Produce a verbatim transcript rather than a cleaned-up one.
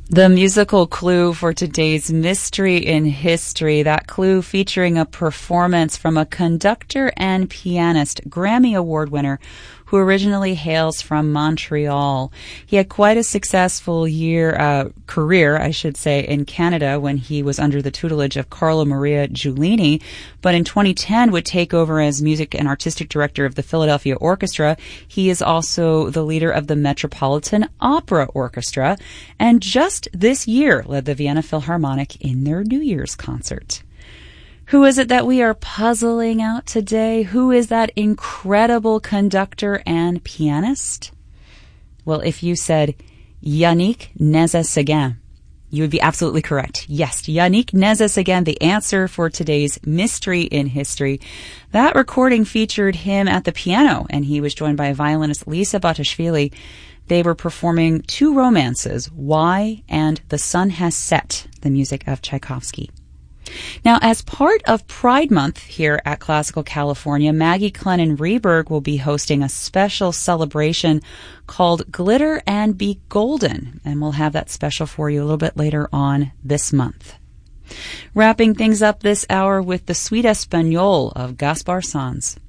The musical clue for today's Mystery in History, that clue featuring a performance from a conductor and pianist, Grammy Award winner, who originally hails from Montreal. He had quite a successful year, uh, career, I should say, in Canada when he was under the tutelage of Carlo Maria Giulini, but in twenty ten would take over as music and artistic director of the Philadelphia Orchestra. He is also the leader of the Metropolitan Opera Orchestra, and just this year led the Vienna Philharmonic in their New Year's concert. Who is it that we are puzzling out today? Who is that incredible conductor and pianist? Well, if you said Yannick Nézet-Séguin, you would be absolutely correct. Yes, Yannick Nézet-Séguin, the answer for today's Mystery in History. That recording featured him at the piano, and he was joined by violinist Lisa Batashvili. They were performing two romances, Why and The Sun Has Set, the music of Tchaikovsky. Now, as part of Pride Month here at Classical California, Maggie Clennon Reberg will be hosting a special celebration called Glitter and Be Golden, and we'll have that special for you a little bit later on this month. Wrapping things up this hour with the Suite Espagnole of Gaspar Sanz.